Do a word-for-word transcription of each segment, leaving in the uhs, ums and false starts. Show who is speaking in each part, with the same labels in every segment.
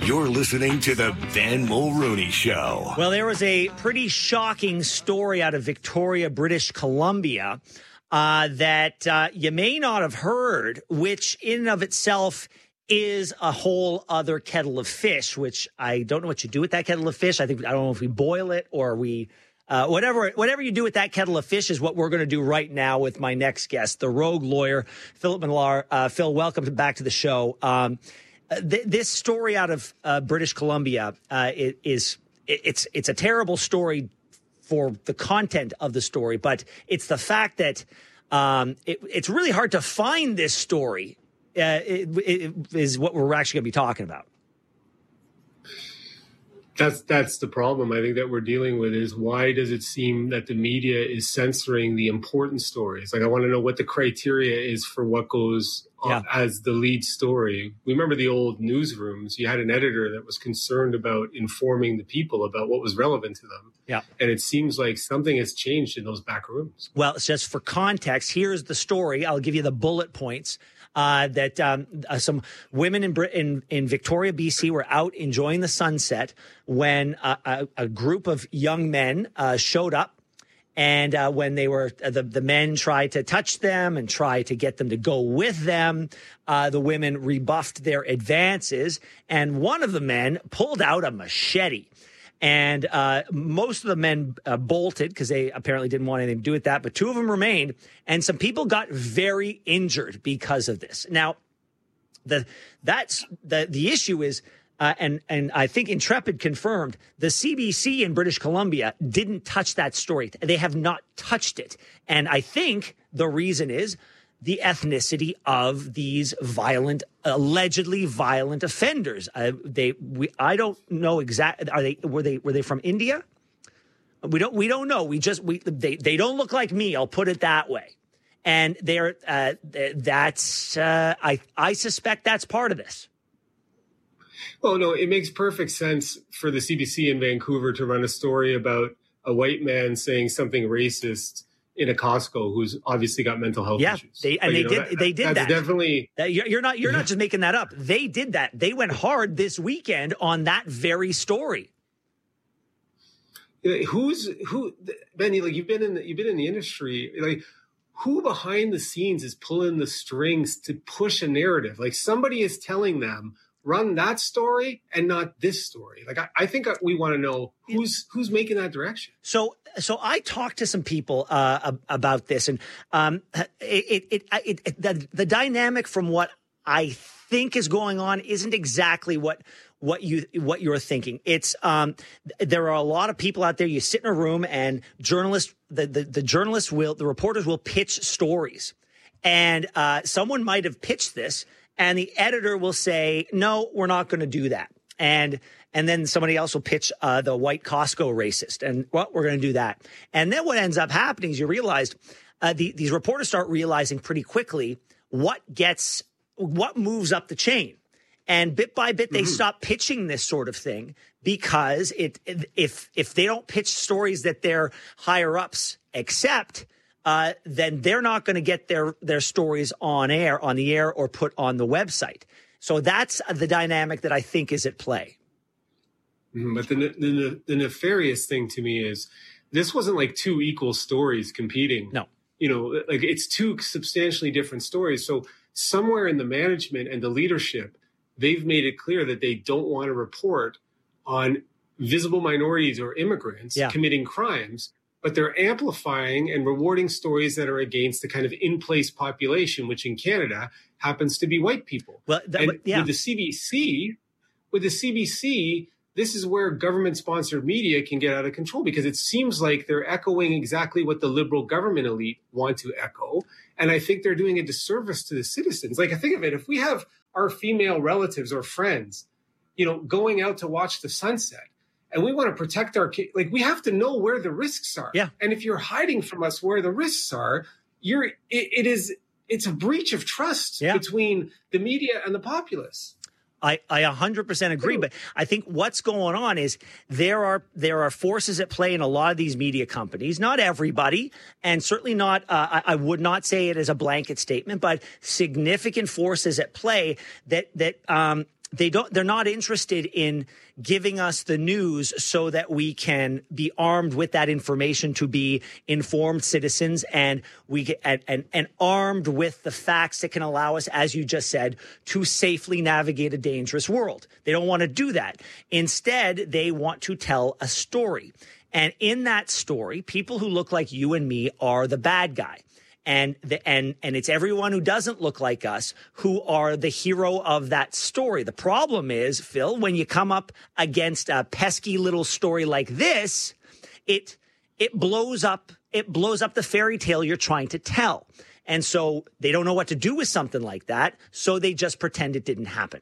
Speaker 1: You're listening to the Ben Mulrooney Show.
Speaker 2: Well, there was a pretty shocking story out of Victoria, British Columbia, uh, that uh, you may not have heard, which in and of itself is a whole other kettle of fish, which I don't know what you do with that kettle of fish. I think, I don't know if we boil it or we... Uh, whatever whatever you do with that kettle of fish is what we're going to do right now with my next guest, the rogue lawyer, Philip Millar. Uh, Phil, welcome to, back to the show. Um, th- this story out of uh, British Columbia uh, it is it, it's it's a terrible story for the content of the story, but it's the fact that um, it, it's really hard to find this story uh, it, it is what we're actually going to be talking about.
Speaker 3: That's that's the problem I think that we're dealing with is why does it seem that the media is censoring the important stories? Like I want to know what the criteria is for what goes yeah. as the lead story. Remember the old newsrooms? You had an editor that was concerned about informing the people about what was relevant to them.
Speaker 2: Yeah.
Speaker 3: And it seems like something has changed in those back rooms.
Speaker 2: Well, it's just for context, here's the story. I'll give you the bullet points. Uh, that um, uh, some women in, Brit- in in Victoria, B C, were out enjoying the sunset when uh, a, a group of young men uh, showed up, and uh, when they were uh, the the men tried to touch them and try to get them to go with them, uh, the women rebuffed their advances, and one of the men pulled out a machete. And uh, most of the men uh, bolted because they apparently didn't want anything to do with that. But two of them remained. And some people got very injured because of this. Now, the that's the the issue is, uh, and, and I think Intrepid confirmed, the C B C in British Columbia didn't touch that story. They have not touched it. And I think the reason is the ethnicity of these violent, allegedly violent offenders. Uh, they, we, I don't know exactly. Are they? Were they? Were they from India? We don't. We don't know. We just. We. They. They don't look like me. I'll put it that way. And they're. Uh, that's. Uh, I. I suspect that's part of this.
Speaker 3: Well, no, it makes perfect sense for the C B C in Vancouver to run a story about a white man saying something racist in a Costco who's obviously got mental health
Speaker 2: yeah,
Speaker 3: issues.
Speaker 2: They, and
Speaker 3: but,
Speaker 2: they
Speaker 3: know,
Speaker 2: did.
Speaker 3: That,
Speaker 2: they did
Speaker 3: that's
Speaker 2: that.
Speaker 3: Definitely.
Speaker 2: That, you're not. You're not just making that up. They did that. They went hard this weekend on that very story.
Speaker 3: Who's who, Benny? Like you've been in. The, you've been in the industry. Like who behind the scenes is pulling the strings to push a narrative? Like somebody is telling them, run that story and not this story. Like I, I think we want to know who's who's making that direction.
Speaker 2: So, so I talked to some people uh, about this, and um, it, it, it, it the, the dynamic from what I think is going on isn't exactly what what you what you're thinking. It's um, there are a lot of people out there. You sit in a room, and journalists, the the, the journalists will, the reporters will pitch stories, and uh, someone might have pitched this. And the editor will say, no, we're not going to do that. And and then somebody else will pitch uh, the white Costco racist. And, well, we're going to do that. And then what ends up happening is you realize uh, the, these reporters start realizing pretty quickly what gets what moves up the chain. And bit by bit, they mm-hmm. stop pitching this sort of thing because it if if they don't pitch stories that their higher ups accept, Uh, then they're not going to get their their stories on air, on the air, or put on the website. So that's the dynamic that I think is at play.
Speaker 3: Mm, but the, the the nefarious thing to me is this wasn't like two equal stories competing.
Speaker 2: No,
Speaker 3: you know, like it's two substantially different stories. So somewhere in the management and the leadership, they've made it clear that they don't want to report on visible minorities or immigrants yeah. committing crimes. But they're amplifying and rewarding stories that are against the kind of in-place population, which in Canada happens to be white people.
Speaker 2: Well, that,
Speaker 3: and
Speaker 2: yeah.
Speaker 3: with the C B C, with the C B C, this is where government-sponsored media can get out of control because it seems like they're echoing exactly what the liberal government elite want to echo. And I think they're doing a disservice to the citizens. Like, I think of it, if we have our female relatives or friends, you know, going out to watch the sunset, and we want to protect our kids. Like, we have to know where the risks are.
Speaker 2: Yeah.
Speaker 3: And if you're hiding from us where the risks are, you're it, it is it's a breach of trust yeah. between the media and the populace.
Speaker 2: I, I one hundred percent agree, but I think what's going on is there are there are forces at play in a lot of these media companies, not everybody, and certainly not, uh, I, I would not say it as a blanket statement, but significant forces at play that that um, they don't, they're not interested in giving us the news so that we can be armed with that information to be informed citizens, and we get, and, and, and armed with the facts that can allow us, as you just said, to safely navigate a dangerous world. They don't want to do that. Instead, they want to tell a story. And in that story, people who look like you and me are the bad guy. And the, and and it's everyone who doesn't look like us who are the hero of that story. The problem is, Phil, when you come up against a pesky little story like this, it it blows up it blows up the fairy tale you're trying to tell. And so they don't know what to do with something like that, so they just pretend it didn't happen.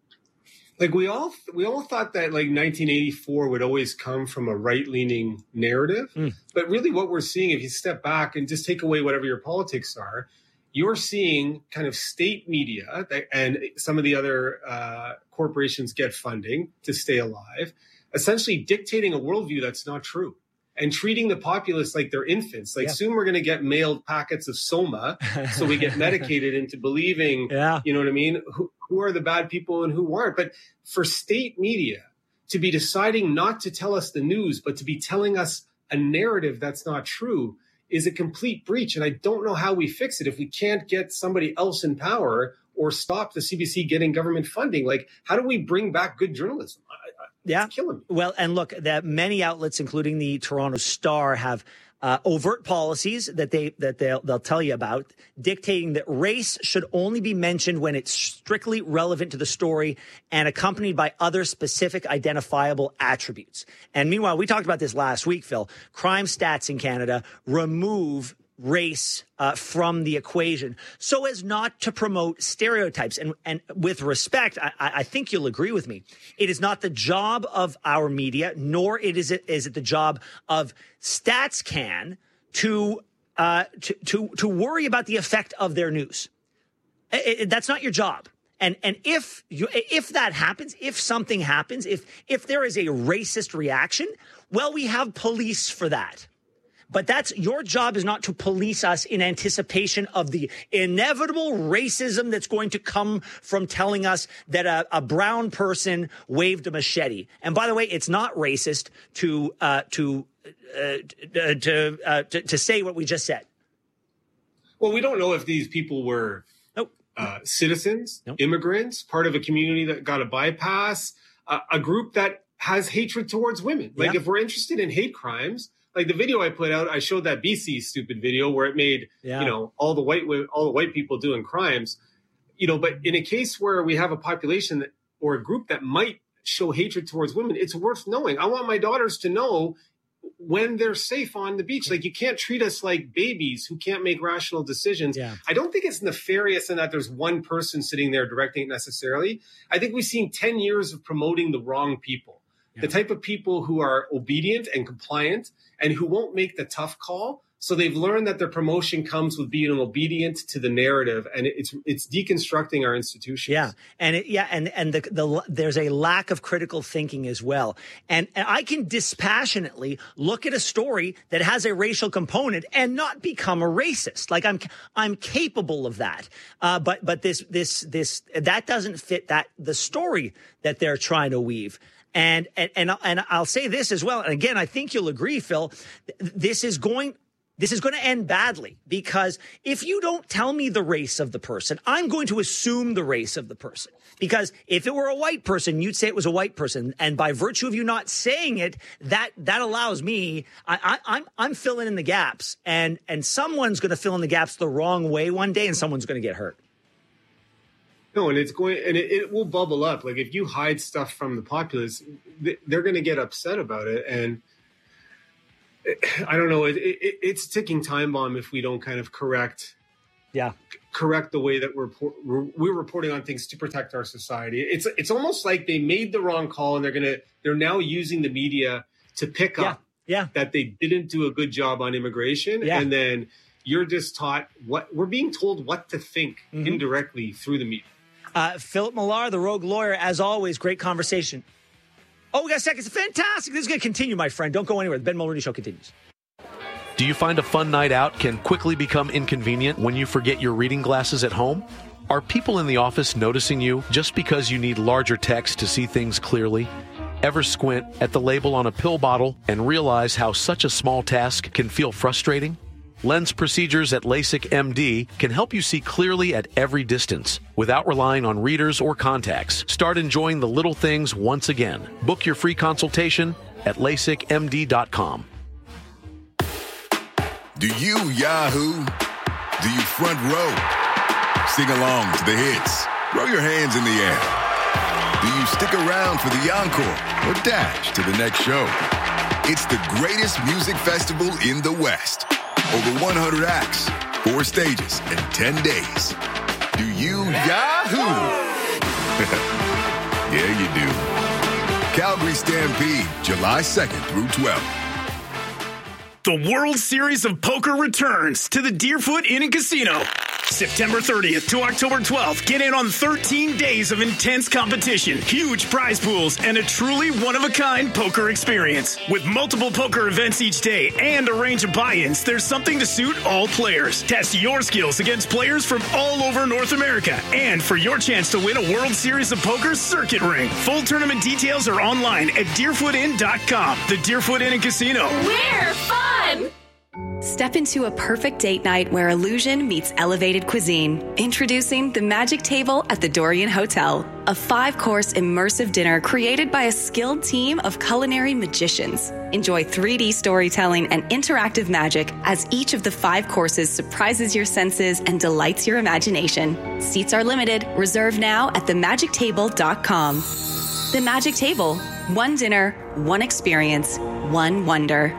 Speaker 3: Like we all we all thought that like nineteen eighty-four would always come from a right-leaning narrative. Mm. But really what we're seeing, if you step back and just take away whatever your politics are, you're seeing kind of state media that, and some of the other uh, corporations get funding to stay alive, essentially dictating a worldview that's not true. And treating the populace like they're infants. Like yeah. soon we're going to get mailed packets of Soma, so we get medicated into believing, yeah. you know what I mean, who, who are the bad people and who aren't. But for state media to be deciding not to tell us the news, but to be telling us a narrative that's not true is a complete breach. And I don't know how we fix it if we can't get somebody else in power or stop the C B C getting government funding. Like, how do we bring back good journalism?
Speaker 2: Yeah.
Speaker 3: It's killing me.
Speaker 2: Well, and look, that many outlets, including the Toronto Star, have uh, overt policies that they that they'll they'll tell you about, dictating that race should only be mentioned when it's strictly relevant to the story and accompanied by other specific identifiable attributes. And meanwhile, we talked about this last week, Phil. Crime stats in Canada remove race uh, from the equation so as not to promote stereotypes. And, and with respect, I, I think you'll agree with me. It is not the job of our media, nor it is it is it the job of StatsCan to uh, to, to to worry about the effect of their news. It, it, that's not your job. And and if you if that happens, if something happens, if if there is a racist reaction, well, we have police for that. But that's your job is not to police us in anticipation of the inevitable racism that's going to come from telling us that a, a brown person waved a machete. And by the way, it's not racist to uh, to, uh, to, uh, to to say what we just said.
Speaker 3: Well, we don't know if these people were nope. uh, citizens, nope. immigrants, part of a community that got a bypass, uh, a group that has hatred towards women. Like, yeah. if we're interested in hate crimes. Like the video I put out, I showed that B C stupid video where it made, yeah. you know, all the white all the white people doing crimes, you know, but in a case where we have a population that, or a group that might show hatred towards women, it's worth knowing. I want my daughters to know when they're safe on the beach. Like, you can't treat us like babies who can't make rational decisions. Yeah. I don't think it's nefarious in that there's one person sitting there directing it necessarily. I think we've seen ten years of promoting the wrong people. Yeah. The type of people who are obedient and compliant and who won't make the tough call. So they've learned that their promotion comes with being obedient to the narrative, and it's it's deconstructing our institutions.
Speaker 2: Yeah, and it, yeah, and and the, the there's a lack of critical thinking as well. And, and I can dispassionately look at a story that has a racial component and not become a racist. Like I'm I'm capable of that. Uh, but but this this this that doesn't fit that the story that they're trying to weave. And and and and I'll say this as well. And again, I think you'll agree, Phil. This is going. This is going to end badly, because if you don't tell me the race of the person, I'm going to assume the race of the person. Because if it were a white person, you'd say it was a white person. And by virtue of you not saying it, that that allows me, I, I, I'm I'm filling in the gaps. And, and someone's going to fill in the gaps the wrong way one day, and someone's going to get hurt.
Speaker 3: No, and it's going, and it, it will bubble up. Like, if you hide stuff from the populace, they're going to get upset about it. And I don't know. It, it, it's a ticking time bomb if we don't kind of correct,
Speaker 2: yeah,
Speaker 3: correct the way that we're we're reporting on things to protect our society. It's it's almost like they made the wrong call, and they're gonna they're now using the media to pick
Speaker 2: yeah.
Speaker 3: up
Speaker 2: yeah.
Speaker 3: that they didn't do a good job on immigration, yeah. and then you're just taught what we're being told what to think mm-hmm. indirectly through the media.
Speaker 2: Uh, Philip Millar, the rogue lawyer, as always, great conversation. Oh, we got seconds. Fantastic. This is going to continue, my friend. Don't go anywhere. The Ben Mulroney Show continues.
Speaker 4: Do you find a fun night out can quickly become inconvenient when you forget your reading glasses at home? Are people in the office noticing you just because you need larger text to see things clearly? Ever squint at the label on a pill bottle and realize how such a small task can feel frustrating? Lens procedures at LASIK M D can help you see clearly at every distance without relying on readers or contacts. Start enjoying the little things once again. Book your free consultation at LASIK M D dot com.
Speaker 5: Do you Yahoo? Do you front row? Sing along to the hits. Throw your hands in the air. Do you stick around for the encore or dash to the next show? It's the greatest music festival in the West. Over one hundred acts, four stages, and ten days. Do you Yahoo? Yeah, you do. Calgary Stampede, July second through twelfth.
Speaker 6: The World Series of Poker returns to the Deerfoot Inn and Casino. September thirtieth to October twelfth. Get in on thirteen days of intense competition, huge prize pools, and a truly one-of-a-kind poker experience. With multiple poker events each day and a range of buy-ins, there's something to suit all players. Test your skills against players from all over North America. And for your chance to win a World Series of Poker circuit ring. Full tournament details are online at deerfoot inn dot com. The Deerfoot Inn and Casino.
Speaker 7: We're fun! Step into a perfect date night where illusion meets elevated cuisine. Introducing the Magic Table at the Dorian Hotel, a five-course immersive dinner created by a skilled team of culinary magicians. Enjoy three D storytelling and interactive magic as each of the five courses surprises your senses and delights your imagination. Seats are limited. Reserve now at the magic table dot com. The Magic Table. One dinner, one experience, one wonder.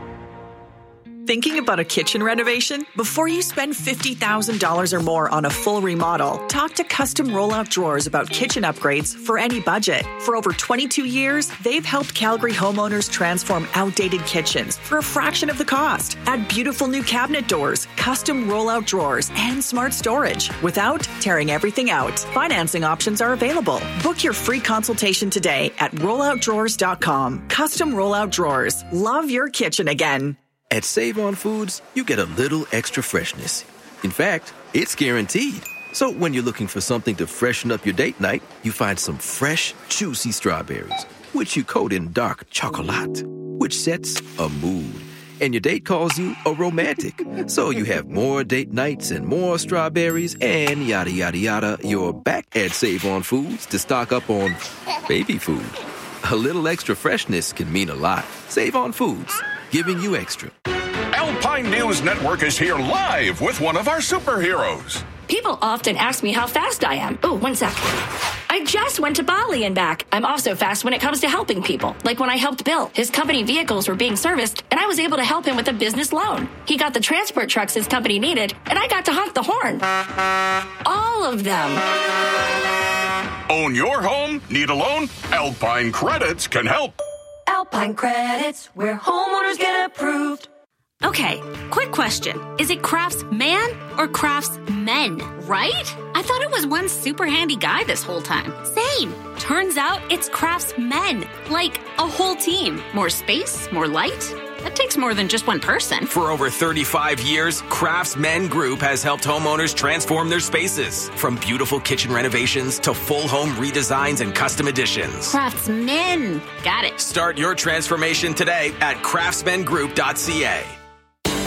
Speaker 8: Thinking about a kitchen renovation? Before you spend fifty thousand dollars or more on a full remodel, talk to Custom Rollout Drawers about kitchen upgrades for any budget. For over twenty-two years, they've helped Calgary homeowners transform outdated kitchens for a fraction of the cost. Add beautiful new cabinet doors, custom rollout drawers, and smart storage without tearing everything out. Financing options are available. Book your free consultation today at rollout drawers dot com. Custom Rollout Drawers. Love your kitchen again.
Speaker 9: At Save-On Foods, you get a little extra freshness. In fact, it's guaranteed. So when you're looking for something to freshen up your date night, you find some fresh, juicy strawberries, which you coat in dark chocolate, which sets a mood. And your date calls you a romantic. So you have more date nights and more strawberries and yada, yada, yada. You're back at Save-On Foods to stock up on baby food. A little extra freshness can mean a lot. Save-On Foods, giving you extra.
Speaker 1: Alpine News Network is here live with one of our superheroes.
Speaker 10: People often ask me how fast I am. Oh, one sec. I just went to Bali and back. I'm also fast when it comes to helping people. Like when I helped Bill. His company vehicles were being serviced, and I was able to help him with a business loan. He got the transport trucks his company needed, and I got to honk the horn. All of them.
Speaker 1: Own your home? Need a loan? Alpine Credits can help.
Speaker 11: Alpine Credits, where homeowners get approved.
Speaker 12: Okay, quick question. Is it Craftsman or Craftsmen, right? I thought it was one super handy guy this whole time. Same. Turns out it's Craftsmen, like a whole team. More space, more light. That takes more than just one person.
Speaker 13: For over thirty-five years, Craftsmen Group has helped homeowners transform their spaces. From beautiful kitchen renovations to full home redesigns and custom additions.
Speaker 12: Craftsmen. Got it.
Speaker 13: Start your transformation today at craftsmen group dot c a.